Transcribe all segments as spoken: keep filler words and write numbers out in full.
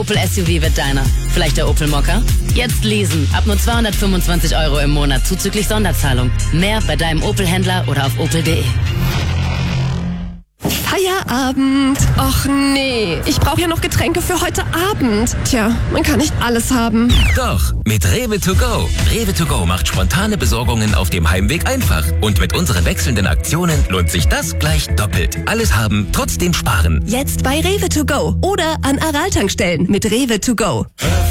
Opel S U V wird deiner. Vielleicht der Opel Mokka? Jetzt leasen. Ab nur zweihundertfünfundzwanzig Euro im Monat zuzüglich Sonderzahlung. Mehr bei deinem Opel-Händler oder auf opel punkt de. Feierabend. Och nee, ich brauche ja noch Getränke für heute Abend. Tja, man kann nicht alles haben. Doch, mit Rewe to go. Rewe to go macht spontane Besorgungen auf dem Heimweg einfach. Und mit unseren wechselnden Aktionen lohnt sich das gleich doppelt. Alles haben, trotzdem sparen. Jetzt bei Rewe to go oder an Aral-Tankstellen mit Rewe to go.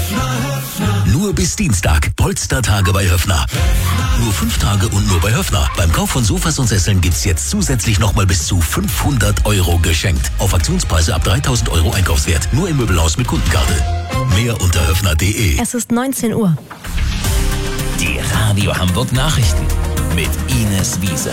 Nur bis Dienstag. Polstertage bei Höffner. Nur fünf Tage und nur bei Höffner. Beim Kauf von Sofas und Sesseln gibt's jetzt zusätzlich nochmal bis zu fünfhundert Euro geschenkt. Auf Aktionspreise ab dreitausend Euro Einkaufswert. Nur im Möbelhaus mit Kundenkarte. Mehr unter höffner punkt de. Es ist neunzehn Uhr. Die Radio Hamburg Nachrichten mit Ines Wieser.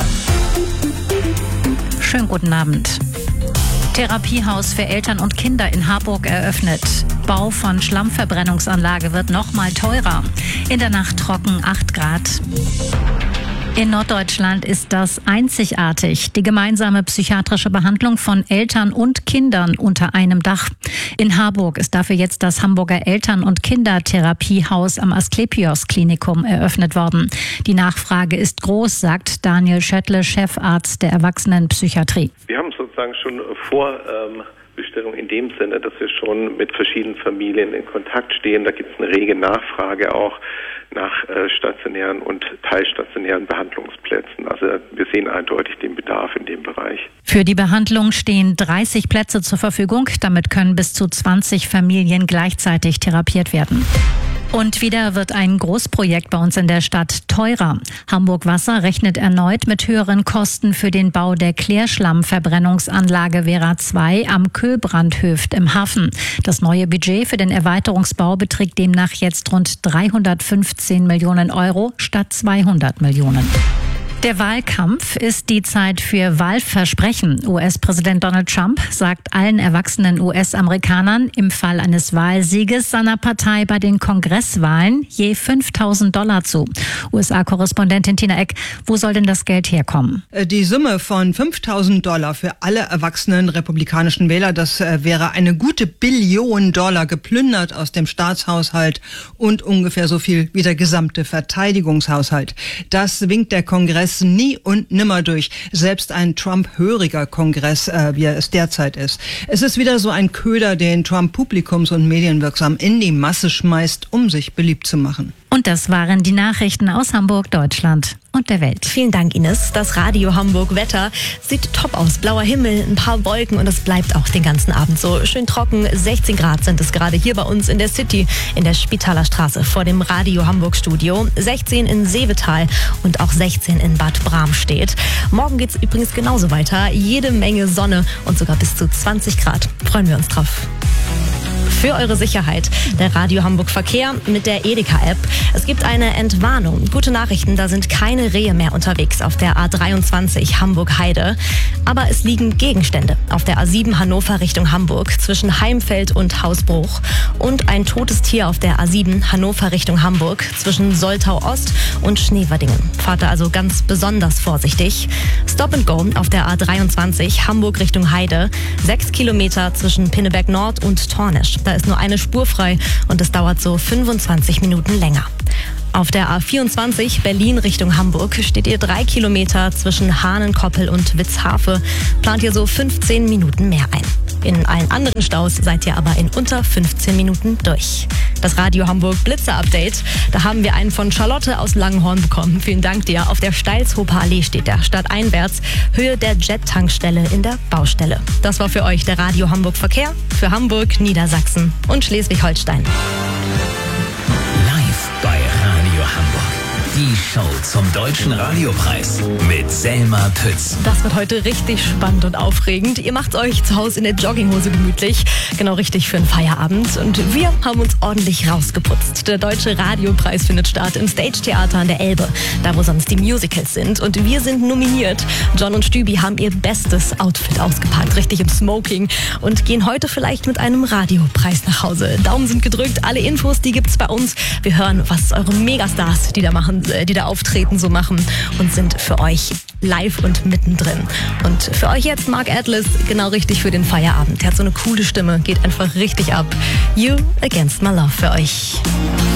Schönen guten Abend. Therapiehaus für Eltern und Kinder in Harburg eröffnet. Bau von Schlammverbrennungsanlage wird noch mal teurer. In der Nacht trocken acht Grad. In Norddeutschland ist das einzigartig, die gemeinsame psychiatrische Behandlung von Eltern und Kindern unter einem Dach. In Harburg ist dafür jetzt das Hamburger Eltern- und Kindertherapiehaus am Asklepios-Klinikum eröffnet worden. Die Nachfrage ist groß, sagt Daniel Schöttle, Chefarzt der Erwachsenenpsychiatrie. Wir haben sozusagen schon vor ähm Bestellung in dem Sinne, dass wir schon mit verschiedenen Familien in Kontakt stehen. Da gibt es eine rege Nachfrage auch nach äh, stationären und teilstationären Behandlungsplätzen. Also wir sehen eindeutig den Bedarf in dem Bereich. Für die Behandlung stehen dreißig Plätze zur Verfügung. Damit können bis zu zwanzig Familien gleichzeitig therapiert werden. Und wieder wird ein Großprojekt bei uns in der Stadt teurer. Hamburg Wasser rechnet erneut mit höheren Kosten für den Bau der Klärschlammverbrennungsanlage Vera zwei am Köhlbrandhöft im Hafen. Das neue Budget für den Erweiterungsbau beträgt demnach jetzt rund dreihundertfünfzehn Millionen Euro statt zweihundert Millionen. Der Wahlkampf ist die Zeit für Wahlversprechen. U S-Präsident Donald Trump sagt allen erwachsenen U S-Amerikanern im Fall eines Wahlsieges seiner Partei bei den Kongresswahlen je fünftausend Dollar zu. U S A-Korrespondentin Tina Eck, wo soll denn das Geld herkommen? Die Summe von fünftausend Dollar für alle erwachsenen republikanischen Wähler, das wäre eine gute Billion Dollar geplündert aus dem Staatshaushalt und ungefähr so viel wie der gesamte Verteidigungshaushalt. Das winkt der Kongress nie und nimmer durch. Selbst ein Trump-höriger Kongress, äh, wie er es derzeit ist. Es ist wieder so ein Köder, den Trump publikums- und medienwirksam in die Masse schmeißt, um sich beliebt zu machen. Und das waren die Nachrichten aus Hamburg, Deutschland und der Welt. Vielen Dank, Ines. Das Radio Hamburg Wetter sieht top aus. Blauer Himmel, ein paar Wolken und es bleibt auch den ganzen Abend so. Schön trocken. sechzehn Grad sind es gerade hier bei uns in der City, in der Spitaler Straße vor dem Radio Hamburg Studio. sechzehn in Seevetal und auch sechzehn in Bad Bramstedt. Morgen geht's übrigens genauso weiter. Jede Menge Sonne und sogar bis zu zwanzig Grad. Freuen wir uns drauf. Für eure Sicherheit der Radio Hamburg Verkehr mit der Edeka-App. Es gibt eine Entwarnung. Gute Nachrichten, da sind keine Rehe mehr unterwegs auf der A dreiundzwanzig Hamburg-Heide. Aber es liegen Gegenstände auf der A sieben Hannover Richtung Hamburg zwischen Heimfeld und Hausbruch. Und ein totes Tier auf der A sieben Hannover Richtung Hamburg zwischen Soltau-Ost und Schneverdingen. Fahrt da also ganz besonders vorsichtig. Stop and Go auf der A dreiundzwanzig Hamburg Richtung Heide. Sechs Kilometer zwischen Pinneberg Nord und Tornisch. Da ist nur eine Spur frei und es dauert so fünfundzwanzig Minuten länger. Auf der A vierundzwanzig Berlin Richtung Hamburg steht ihr drei Kilometer zwischen Hahnenkoppel und Witzhafe. Plant ihr so fünfzehn Minuten mehr ein. In allen anderen Staus seid ihr aber in unter fünfzehn Minuten durch. Das Radio Hamburg Blitzer-Update, da haben wir einen von Charlotte aus Langenhorn bekommen. Vielen Dank dir. Auf der Steilshofer Allee steht der stadteinwärts, Höhe der Jet-Tankstelle in der Baustelle. Das war für euch der Radio Hamburg Verkehr für Hamburg, Niedersachsen und Schleswig-Holstein. Live bei Radio Hamburg. Die Show zum Deutschen Radiopreis mit Selma Pütz. Das wird heute richtig spannend und aufregend. Ihr macht euch zu Hause in der Jogginghose gemütlich. Genau richtig für einen Feierabend. Und wir haben uns ordentlich rausgeputzt. Der Deutsche Radiopreis findet statt im Stage Theater an der Elbe. Da, wo sonst die Musicals sind. Und wir sind nominiert. John und Stübi haben ihr bestes Outfit ausgepackt. Richtig im Smoking. Und gehen heute vielleicht mit einem Radiopreis nach Hause. Daumen sind gedrückt. Alle Infos, die gibt's bei uns. Wir hören, was eure Megastars, die da machen, die wieder auftreten, so machen und sind für euch live und mittendrin. Und für euch jetzt Mark Atlas, genau richtig für den Feierabend. Er hat so eine coole Stimme, geht einfach richtig ab. You Against My Love für euch.